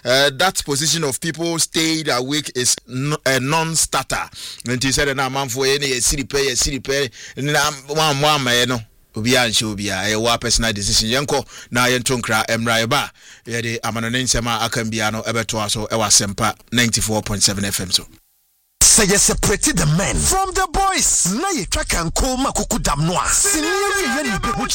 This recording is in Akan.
that position of people stayed awake is a non-starter. And he said, "Na man for any city pay, na one no." Obia nche obia wa personal decision yenko na yentonkra emraiba ye de amanone nsema akambia no ebeto aso e wa sempa 94.7 FM so. Say you separate the men from the boys. Na ye track and call makuku damnoa. Senior ye ni be